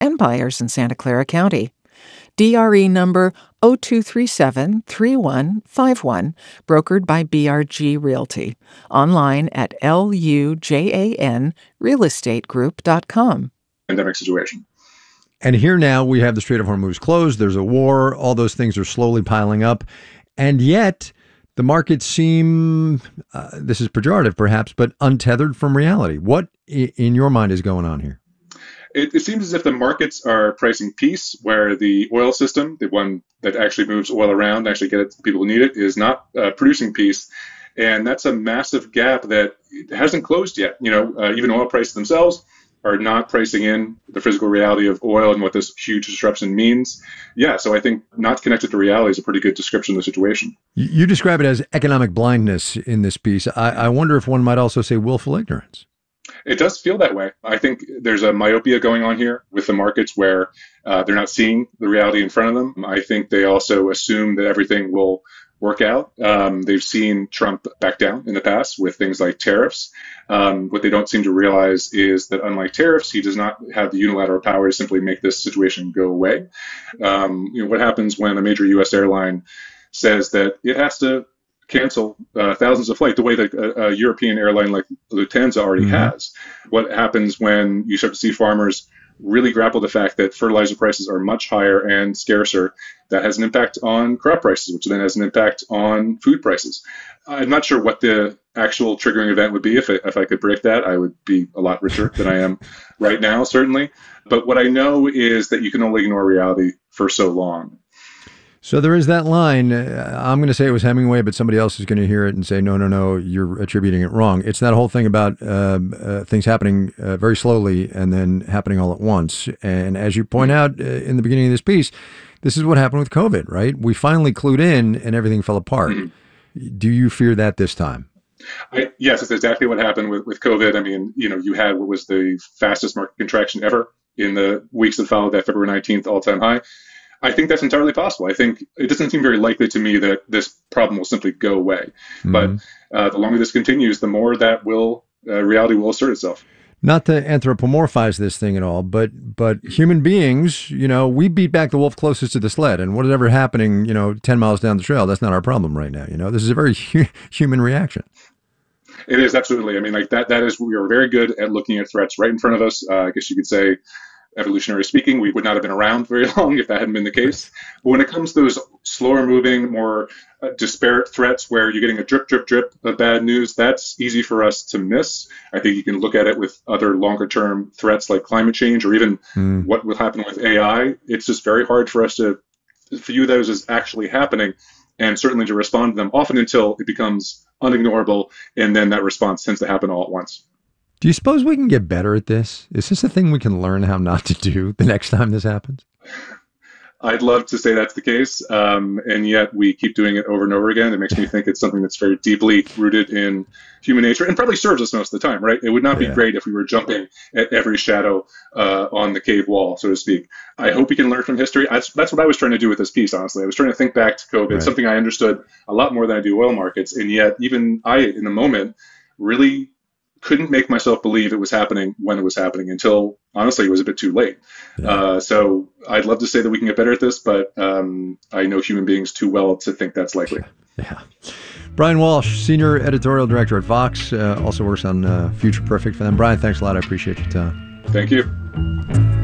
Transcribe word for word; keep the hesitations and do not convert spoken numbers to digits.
and buyers in Santa Clara County. D R E number zero two three seven three one five one, brokered by B R G Realty. Online at L U J A N real estate group dot com. Pandemic situation. And here now we have the Strait of Hormuz closed. There's a war. All those things are slowly piling up. And yet the markets seem, uh, this is pejorative perhaps, but untethered from reality. What I- in your mind is going on here? It, it seems as if the markets are pricing peace, where the oil system, the one that actually moves oil around, actually get it to people who need it, is not uh, producing peace. And that's a massive gap that hasn't closed yet. You know, uh, even oil prices themselves are not pricing in the physical reality of oil and what this huge disruption means. Yeah, so I think not connected to reality is a pretty good description of the situation. You, you describe it as economic blindness in this piece. I, I wonder if one might also say willful ignorance. It does feel that way. I think there's a myopia going on here with the markets where uh, they're not seeing the reality in front of them. I think they also assume that everything will work out. Um, they've seen Trump back down in the past with things like tariffs. Um, what they don't seem to realize is that unlike tariffs, he does not have the unilateral power to simply make this situation go away. Um, you know, what happens when a major U S airline says that it has to cancel uh, thousands of flights the way that a, a European airline like Lufthansa already mm-hmm. has? What happens when you start to see farmers really grapple the fact that fertilizer prices are much higher and scarcer? That has an impact on crop prices, which then has an impact on food prices. I'm not sure what the actual triggering event would be. If, it, if I could predict that, I would be a lot richer than I am right now, certainly. But what I know is that you can only ignore reality for so long. So there is that line. Uh, I'm going to say it was Hemingway, but somebody else is going to hear it and say, no, no, no, you're attributing it wrong. It's that whole thing about uh, uh, things happening uh, very slowly and then happening all at once. And as you point out uh, in the beginning of this piece, this is what happened with COVID, right? We finally clued in and everything fell apart. Mm-hmm. Do you fear that this time? I, yes, it's exactly what happened with, with COVID. I mean, you know, you had what was the fastest market contraction ever in the weeks that followed that February nineteenth all-time high. I think that's entirely possible. I think it doesn't seem very likely to me that this problem will simply go away. Mm-hmm. But uh, the longer this continues, the more that will uh, reality will assert itself. Not to anthropomorphize this thing at all, but but human beings, you know, we beat back the wolf closest to the sled. And whatever happening, you know, ten miles down the trail, that's not our problem right now. You know, this is a very hu- human reaction. It is, absolutely. I mean, like that, that is, we are very good at looking at threats right in front of us. Uh, I guess you could say, evolutionary speaking, we would not have been around very long if that hadn't been the case. But when it comes to those slower moving, more uh, disparate threats where you're getting a drip, drip, drip of bad news, that's easy for us to miss. I think you can look at it with other longer term threats like climate change or even mm. what will happen with A I. It's just very hard for us to view those as actually happening and certainly to respond to them, often until it becomes unignorable. And then that response tends to happen all at once. Do you suppose we can get better at this? Is this a thing we can learn how not to do the next time this happens? I'd love to say that's the case, um, and yet we keep doing it over and over again. It makes me think it's something that's very deeply rooted in human nature and probably serves us most of the time, right? It would not yeah. be great if we were jumping at every shadow uh, on the cave wall, so to speak. I hope we can learn from history. I, that's what I was trying to do with this piece, honestly. I was trying to think back to COVID, right. something I understood a lot more than I do oil markets, and yet even I, in the moment, really couldn't make myself believe it was happening when it was happening until, honestly, it was a bit too late. Yeah. Uh, so I'd love to say that we can get better at this, but um, I know human beings too well to think that's likely. Yeah. Brian Walsh, Senior Editorial Director at Vox, uh, also works on uh, Future Perfect for them. Brian, thanks a lot. I appreciate your time. Thank you.